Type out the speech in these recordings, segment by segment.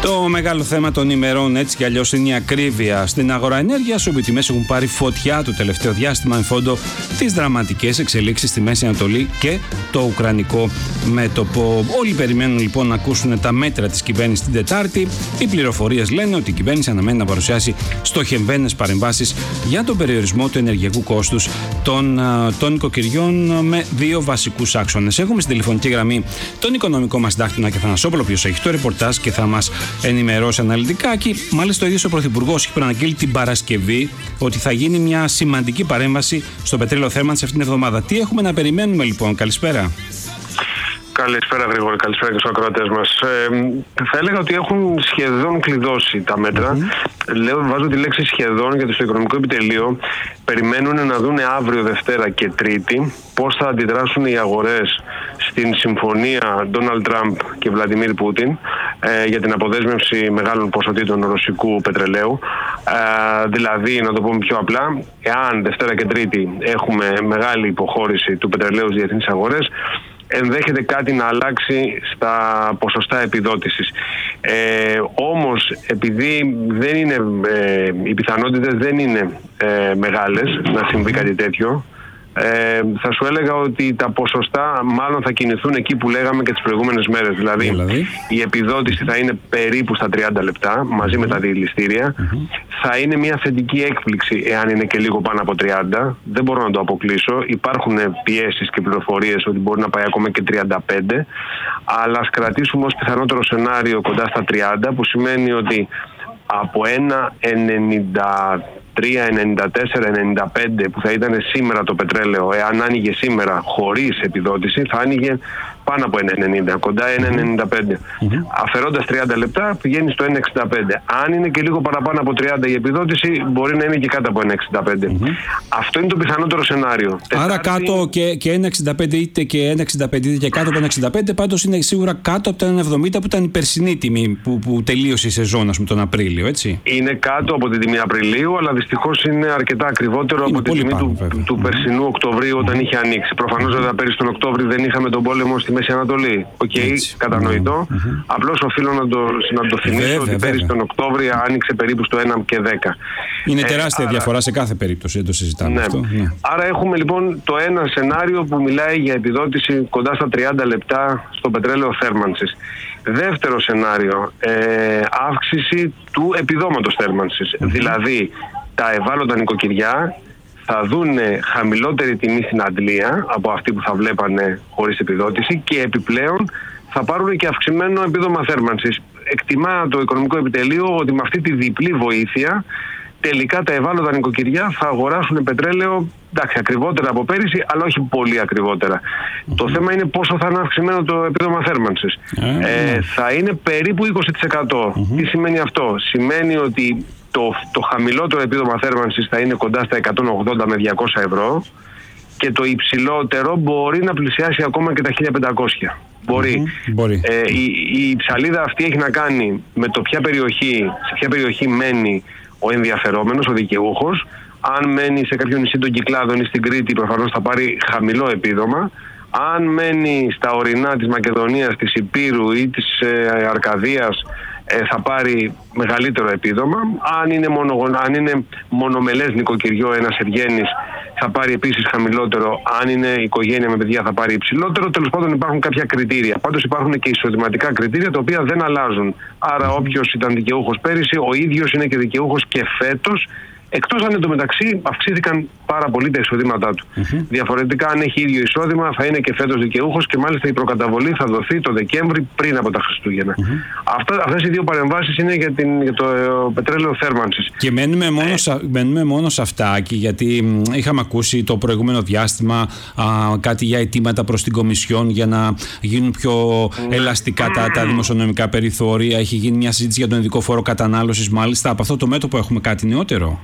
Το μεγάλο θέμα των ημερών, έτσι κι αλλιώς, είναι η ακρίβεια στην αγορά ενέργειας, όπου οι τιμές έχουν πάρει φωτιά το τελευταίο διάστημα, εμφόντο τις δραματικές εξελίξεις στη Μέση Ανατολή και το ουκρανικό μέτωπο. Όλοι περιμένουν λοιπόν να ακούσουν τα μέτρα της κυβέρνησης την Τετάρτη. Οι πληροφορίες λένε ότι η κυβέρνηση αναμένει να παρουσιάσει στοχευμένες παρεμβάσεις για τον περιορισμό του ενεργειακού κόστους των νοικοκυριών με δύο βασικούς άξονες. Έχουμε στην τηλεφωνική γραμμή τον οικονομικό μας συντάκτη Άκη Αθανασόπουλο, ο οποίος έχει το ρεπορτάζ και θα μας ενημερώσει αναλυτικά. Και μάλιστα ο ίδιος ο Πρωθυπουργός έχει προαναγγείλει την Παρασκευή ότι θα γίνει μια σημαντική παρέμβαση στο πετρέλαιο θέρμανσης αυτήν την εβδομάδα. Τι έχουμε να περιμένουμε λοιπόν? Καλησπέρα. Καλησπέρα Γρηγόρη, καλησπέρα και στους ακροατές μας. Θα έλεγα ότι έχουν σχεδόν κλειδώσει τα μέτρα. Βάζω τη λέξη σχεδόν γιατί στο Οικονομικό Επιτελείο περιμένουν να δούνε αύριο Δευτέρα και Τρίτη πώς θα αντιδράσουν οι αγορές στην συμφωνία Ντόναλντ Τραμπ και Βλαντιμίρ Πούτιν για την αποδέσμευση μεγάλων ποσοτήτων ρωσικού πετρελαίου. Δηλαδή, να το πούμε πιο απλά, εάν Δευτέρα και Τρίτη έχουμε μεγάλη υποχώρηση του πετρελαίου στις διεθνείς αγορές, ενδέχεται κάτι να αλλάξει στα ποσοστά επιδότησης. Όμως, επειδή δεν είναι, οι πιθανότητες δεν είναι μεγάλες να συμβεί κάτι τέτοιο, θα σου έλεγα ότι τα ποσοστά μάλλον θα κινηθούν εκεί που λέγαμε και τις προηγούμενες μέρες. Δηλαδή η επιδότηση θα είναι περίπου στα 30 λεπτά μαζί με τα διελιστήρια. Θα είναι μια θετική έκπληξη εάν είναι και λίγο πάνω από 30. Δεν μπορώ να το αποκλείσω. Υπάρχουν πιέσεις και πληροφορίες ότι μπορεί να πάει ακόμα και 35. Αλλά ας κρατήσουμε ως πιθανότερο σενάριο κοντά στα 30, που σημαίνει ότι από ένα 94-95 που θα ήταν σήμερα το πετρέλαιο, εάν άνοιγε σήμερα χωρίς επιδότηση, θα άνοιγε πάνω από 1,90, κοντά 1,95. Αφαιρώντας 30 λεπτά πηγαίνει στο 1,65. Αν είναι και λίγο παραπάνω από 30 η επιδότηση, μπορεί να είναι και κάτω από 1,65. Αυτό είναι το πιθανότερο σενάριο. Άρα κάτω και 1,65 είτε και 1,65 είτε και κάτω από 1,65, πάντως είναι σίγουρα κάτω από τα 1,70 που ήταν η περσινή τιμή που τελείωσε η σεζόν, ας πούμε, τον Απρίλιο, έτσι. Είναι κάτω από την τιμή Απριλίου, αλλά δυστυχώς είναι αρκετά ακριβότερο από την τιμή του περσινού Οκτωβρίου όταν είχε ανοίξει. Προφανώς βέβαια πέρυσι τον Οκτώβριο δεν είχαμε τον πόλεμο στη Μέση Ανατολή. Κατανοητό. Απλώς οφείλω να το θυμίσω ότι πέρυσι τον Οκτώβριο άνοιξε περίπου στο 1,10. Είναι τεράστια διαφορά σε κάθε περίπτωση, δεν το συζητάμε αυτό. Άρα έχουμε λοιπόν το ένα σενάριο που μιλάει για επιδότηση κοντά στα 30 λεπτά στο πετρέλαιο θέρμανσης. Δεύτερο σενάριο, αύξηση του επιδόματος θέρμανσης. Δηλαδή, τα ευάλωτα νοικοκυριά θα δούνε χαμηλότερη τιμή στην αντλία από αυτή που θα βλέπανε χωρίς επιδότηση και επιπλέον θα πάρουν και αυξημένο επίδομα θέρμανσης. Εκτιμά το Οικονομικό Επιτελείο ότι με αυτή τη διπλή βοήθεια τελικά τα ευάλωτα νοικοκυριά θα αγοράσουν πετρέλαιο, εντάξει, ακριβότερα από πέρυσι, αλλά όχι πολύ ακριβότερα. Το θέμα είναι πόσο θα είναι αυξημένο το επίδομα θέρμανσης. Θα είναι περίπου 20%. Τι σημαίνει αυτό? Σημαίνει ότι το χαμηλότερο επίδομα θέρμανσης θα είναι κοντά στα 180 με 200 ευρώ και το υψηλότερο μπορεί να πλησιάσει ακόμα και τα 1500. Μπορεί. Η ψαλίδα αυτή έχει να κάνει με το σε ποια περιοχή μένει ο ενδιαφερόμενος, ο δικαιούχος. Αν μένει σε κάποιο νησί των Κυκλάδων ή στην Κρήτη, προφανώς θα πάρει χαμηλό επίδομα. Αν μένει στα ορεινά της Μακεδονίας, της Ηπείρου ή της Αρκαδίας, θα πάρει μεγαλύτερο επίδομα. Αν είναι μονομελές νοικοκυριό, ένας ευγένης, θα πάρει επίσης χαμηλότερο. Αν είναι οικογένεια με παιδιά, θα πάρει υψηλότερο. Τέλος πάντων, υπάρχουν κάποια κριτήρια. Πάντως υπάρχουν και εισοδηματικά κριτήρια τα οποία δεν αλλάζουν. Άρα, όποιος ήταν δικαιούχος πέρυσι, ο ίδιος είναι και δικαιούχος και φέτος. Εκτός αν εντωμεταξύ αυξήθηκαν πάρα πολύ τα εισοδήματά του. Διαφορετικά, αν έχει ίδιο εισόδημα, θα είναι και φέτος δικαιούχος και μάλιστα η προκαταβολή θα δοθεί το Δεκέμβρη πριν από τα Χριστούγεννα. Αυτές οι δύο παρεμβάσεις είναι για το πετρέλαιο θέρμανσης. Και μένουμε μόνο σε αυτά, γιατί είχαμε ακούσει το προηγούμενο διάστημα κάτι για αιτήματα προς την Κομισιόν για να γίνουν πιο ελαστικά τα δημοσιονομικά περιθώρια. Έχει γίνει μια συζήτηση για τον ειδικό φόρο κατανάλωσης, μάλιστα. Από αυτό το μέτωπο έχουμε κάτι νεότερο?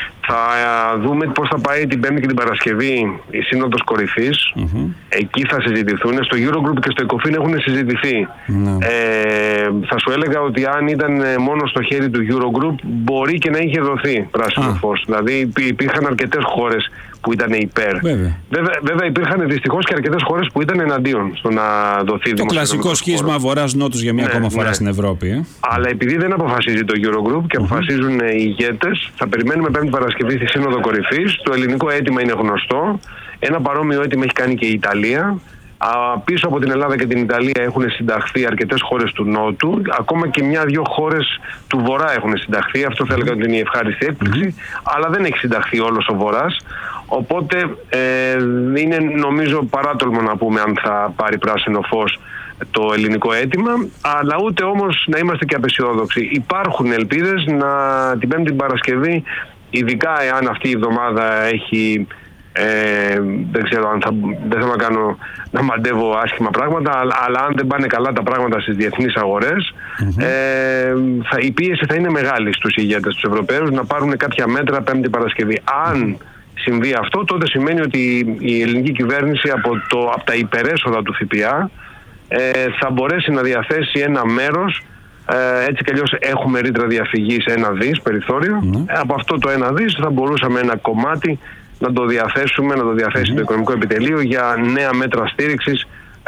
Θα δούμε πώς θα πάει την Πέμπτη και την Παρασκευή η Σύνοδος Κορυφής. Εκεί θα συζητηθούν. Στο Eurogroup και στο ECOFIN έχουν συζητηθεί Θα σου έλεγα ότι αν ήταν μόνο στο χέρι του Eurogroup, μπορεί και να είχε δοθεί πράσινο φως. Δηλαδή υπήρχαν αρκετές χώρες που ήταν υπέρ. Βέβαια υπήρχαν δυστυχώς και αρκετές χώρες που ήταν εναντίον στο να δοθεί το κλασικό σχίσμα βορράς-νότους για μία ακόμα φορά στην Ευρώπη. Αλλά επειδή δεν αποφασίζει το Eurogroup και αποφασίζουν οι ηγέτες, θα περιμένουμε Πέμπτη Παρασκευή στη Σύνοδο Κορυφής. Το ελληνικό αίτημα είναι γνωστό. Ένα παρόμοιο αίτημα έχει κάνει και η Ιταλία. Πίσω από την Ελλάδα και την Ιταλία έχουν συνταχθεί αρκετές χώρες του Νότου. Ακόμα και μια-δυο χώρες του Βορρά έχουν συνταχθεί. Αυτό θα έλεγα ότι είναι η ευχάριστη έκπληξη. Αλλά δεν έχει συνταχθεί όλος ο Βορράς. Οπότε είναι, νομίζω, παράτολμο να πούμε αν θα πάρει πράσινο φως το ελληνικό αίτημα, αλλά ούτε όμως να είμαστε και απεσιόδοξοι. Υπάρχουν ελπίδες την Πέμπτη Παρασκευή, ειδικά εάν αυτή η εβδομάδα έχει... δεν ξέρω αν δεν θέλω να μαντεύω άσχημα πράγματα, αλλά αν δεν πάνε καλά τα πράγματα στις διεθνείς αγορές, η πίεση θα είναι μεγάλη στους ηγέτες τους Ευρωπαίους να πάρουν κάποια μέτρα Πέμπτη Παρασκευή. Αν συμβεί αυτό, τότε σημαίνει ότι η ελληνική κυβέρνηση από τα υπερέσοδα του ΦΠΑ θα μπορέσει να διαθέσει ένα μέρος. Έτσι κι αλλιώς έχουμε ρήτρα διαφυγής 1 δις περιθώριο. Από αυτό το 1 δις θα μπορούσαμε ένα κομμάτι να το διαθέσουμε, να το διαθέσει το Οικονομικό Επιτελείο για νέα μέτρα στήριξης,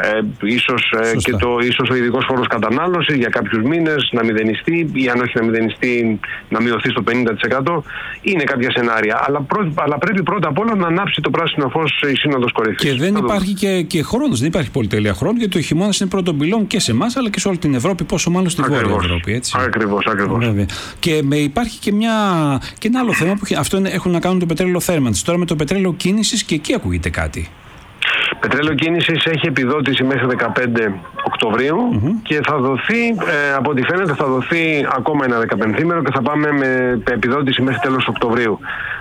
ίσως ο ειδικός φόρος κατανάλωσης για κάποιους μήνες να μηδενιστεί, ή αν όχι να μηδενιστεί, να μειωθεί στο 50%. Είναι κάποια σενάρια. Αλλά πρέπει πρώτα απ' όλα να ανάψει το πράσινο φως η Σύνοδος Κορυφής. Και δεν υπάρχει και χρόνος, δεν υπάρχει πολυτέλεια χρόνου, γιατί ο χειμώνας είναι πρώτον πυλών και σε εμάς, αλλά και σε όλη την Ευρώπη, πόσο μάλλον στη Βόρεια Ευρώπη. Έτσι. Ακριβώς. Και υπάρχει και ένα άλλο θέμα που αυτό έχουν να κάνουν το πετρέλαιο θέρμανσης. Τώρα με το πετρέλαιο κίνησης και εκεί ακούγεται κάτι. Πετρέλαιο κίνησης έχει επιδότηση μέχρι 15 Οκτωβρίου και θα δοθεί, από ό,τι φαίνεται, θα δοθεί ακόμα ένα 15ήμερο και θα πάμε με επιδότηση μέχρι τέλος Οκτωβρίου.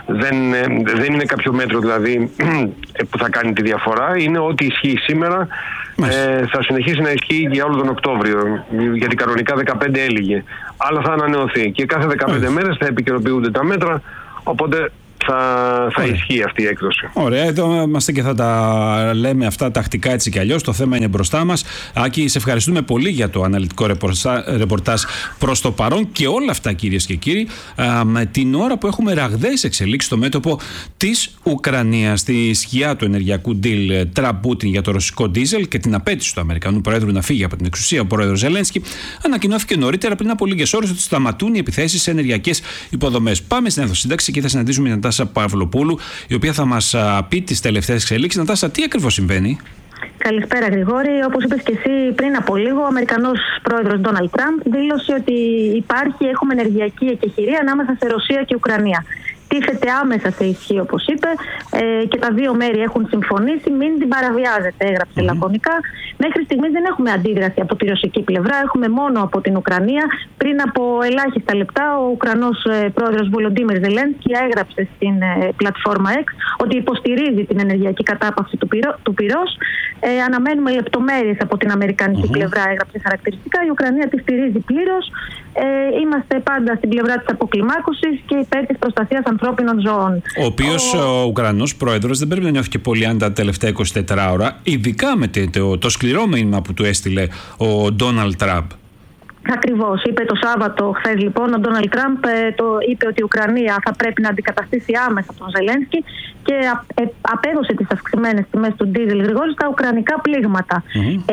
Δεν είναι κάποιο μέτρο δηλαδή που θα κάνει τη διαφορά. Είναι ό,τι ισχύει σήμερα. Θα συνεχίσει να ισχύει για όλο τον Οκτώβριο, γιατί κανονικά 15 έλυγε. Αλλά θα ανανεωθεί και κάθε 15 μέρες θα επικαιροποιούνται τα μέτρα, οπότε θα ισχύει αυτή η έκδοση. Ωραία, εδώ είμαστε και θα τα λέμε αυτά τακτικά έτσι κι αλλιώς. Το θέμα είναι μπροστά μας. Άκη, σε ευχαριστούμε πολύ για το αναλυτικό ρεπορτάζ προς το παρόν και όλα αυτά, κυρίες και κύριοι, με την ώρα που έχουμε ραγδαίες εξελίξεις στο μέτωπο της Ουκρανίας. Στη σκιά του ενεργειακού deal Τραμπ-Πούτιν για το ρωσικό ντίζελ και την απέτηση του Αμερικανού Προέδρου να φύγει από την εξουσία ο Πρόεδρος Ζελένσκι, ανακοινώθηκε νωρίτερα πριν από λίγες ώρες ότι σταματούν οι επιθέσεις σε ενεργειακές υποδομές. Πάμε στην ενδοσύνταξη και θα συναντήσουμε την Νατάσα Παυλοπούλου, η οποία θα μας πει τις τελευταίες εξελίξεις. Νατάσα, τι ακριβώς συμβαίνει? Καλησπέρα, Γρηγόρη. Όπως είπες και εσύ πριν από λίγο, ο Αμερικανός πρόεδρος Ντόναλντ Τραμπ δήλωσε ότι έχουμε ενεργειακή εκεχηρία ανάμεσα σε Ρωσία και Ουκρανία. Τίθεται άμεσα σε ισχύ, όπως είπε, και τα δύο μέρη έχουν συμφωνήσει, μην την παραβιάζεται, έγραψε λακωνικά. Μέχρι στιγμής δεν έχουμε αντίδραση από τη ρωσική πλευρά, έχουμε μόνο από την Ουκρανία. Πριν από ελάχιστα λεπτά, ο Ουκρανός πρόεδρος Βολοντίμιρ Ζελένσκι έγραψε στην πλατφόρμα X ότι υποστηρίζει την ενεργειακή κατάπαυση του πυρός. Αναμένουμε λεπτομέρειες από την αμερικανική πλευρά, έγραψε χαρακτηριστικά. Η Ουκρανία τη στηρίζει πλήρως. Είμαστε πάντα στην πλευρά της αποκλιμάκωσης και υπέρ της προστασίας ανθρώπινων ζώων. Ο οποίος ο Ουκρανός πρόεδρος δεν πρέπει να νιώθει και πολύ αν τα τελευταία 24 ώρα, ειδικά με το σκληρό μήνυμα που του έστειλε ο Ντόναλντ Τραμπ. Ακριβώς. Είπε το Σάββατο, χθες λοιπόν, ο Ντόναλντ Τραμπ είπε ότι η Ουκρανία θα πρέπει να αντικαταστήσει άμεσα τον Ζελένσκι και απέδωσε τις αυξημένες τιμές του ντίζελ, Γρηγόρη, στα ουκρανικά πλήγματα.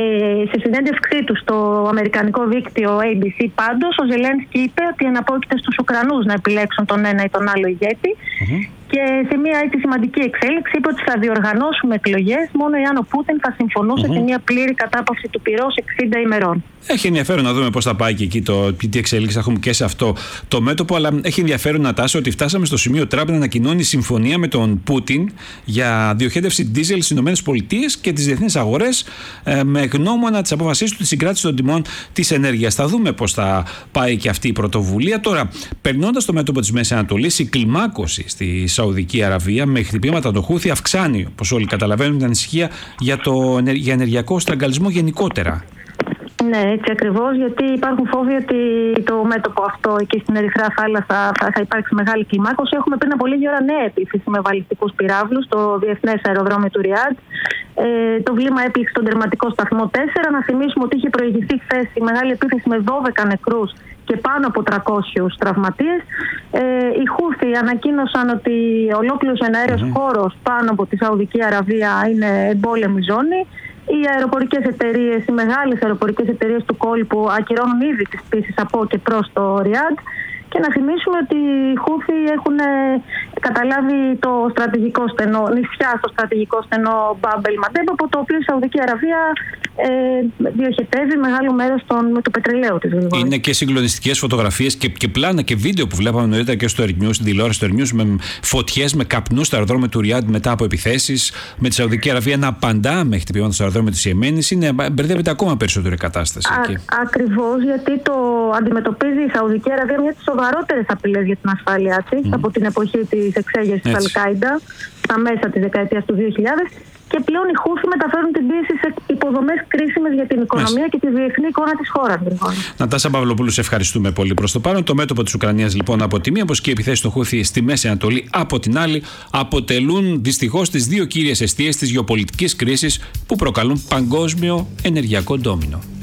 Σε συνέντευξή του στο αμερικανικό δίκτυο ABC, πάντως, ο Ζελένσκι είπε ότι εναπόκειται στους Ουκρανούς να επιλέξουν τον ένα ή τον άλλο ηγέτη. Και σε μια έτσι σημαντική εξέλιξη είπε ότι θα διοργανώσουμε εκλογές μόνο εάν ο Πούτιν θα συμφωνούσε σε μια πλήρη κατάπαυση του πυρός 60 ημερών. Έχει ενδιαφέρον να δούμε πώς θα πάει και εκεί τι εξέλιξη έχουμε και σε αυτό το μέτωπο, αλλά έχει ενδιαφέρον, Νατάσα, ότι φτάσαμε στο σημείο Τραμπ να ανακοινώνει συμφωνία με τον Πούτιν για διοχέτευση ντίζελ στις ΗΠΑ και τις διεθνείς αγορές με γνώμονα τις αποφασίσεις του τη συγκράτηση των τιμών της ενέργειας. Θα δούμε πώς θα πάει και αυτή η πρωτοβουλία. Τώρα, περνώντας το μέτωπο της Μέσης Ανατολής, η κλιμάκωση στη Σαουδική Αραβία με χτυπήματα το Χούθι αυξάνει, όπως όλοι καταλαβαίνουν, την ανησυχία για ενεργειακό στραγγαλισμό γενικότερα. Ναι, έτσι ακριβώς, γιατί υπάρχουν φόβοι ότι το μέτωπο αυτό εκεί στην Ερυθρά Θάλασσα θα υπάρξει μεγάλη κλιμάκωση. Έχουμε πριν από λίγη ώρα νέα επίθεση με βαλιστικούς πυράβλους στο Διεθνές Αεροδρόμιο του Ριάντ. Το βλήμα έπληξε στον τερματικό σταθμό 4. Να θυμίσουμε ότι είχε προηγηθεί χθες η μεγάλη επίθεση με 12 νεκρούς και πάνω από 300 τραυματίες. Οι Χούθι ανακοίνωσαν ότι ολόκληρος εναέριος χώρος πάνω από τη Σαουδική Αραβία είναι εμπόλεμη ζώνη. Οι αεροπορικές εταιρείες, οι μεγάλες αεροπορικές εταιρείες του κόλπου ακυρώνουν ήδη τις πτήσεις από και προς το Ριάντ. Και να θυμίσουμε ότι οι Χούθι έχουν καταλάβει το στρατηγικό στενό, νησιά στο στρατηγικό στενό Μπάμπελ Μαντέμπ, από το οποίο η Σαουδική Αραβία διοχετεύει μεγάλο μέρος του πετρελαίου της. Είναι και συγκλονιστικές φωτογραφίες και πλάνα και βίντεο που βλέπαμε νωρίτερα και στο Air News, στην τηλεόραση του Air News, με φωτιές, με καπνούς στο αεροδρόμιο του Ριάντ μετά από επιθέσεις, με τη Σαουδική Αραβία να απαντά με χτυπήματα στο αεροδρόμιο της Ιεμένης. Μπερδεύεται ακόμα περισσότερο η κατάσταση εκεί. Ακριβώς, γιατί το αντιμετωπίζει η Σαουδική Αραβία μια από τις σοβαρότερες απειλές για την ασφάλειά της από την εποχή της εξέγερσης της Αλ-Κάιντα στα μέσα της δεκαετίας του 2000. Και πλέον οι Χούθι μεταφέρουν την πίεση σε υποδομές κρίσιμες για την οικονομία και τη διεθνή εικόνα της χώρας. Νατάσα Παυλοπούλου, σε ευχαριστούμε πολύ προς το παρόν. Το μέτωπο της Ουκρανίας λοιπόν από τη μία, όπως και οι επιθέσεις των Χούθι στη Μέση Ανατολή από την άλλη, αποτελούν δυστυχώς τις δύο κύριες αιστείες της γεωπολιτικής κρίσης που προκαλούν παγκόσμιο ενεργειακό ντόμινο.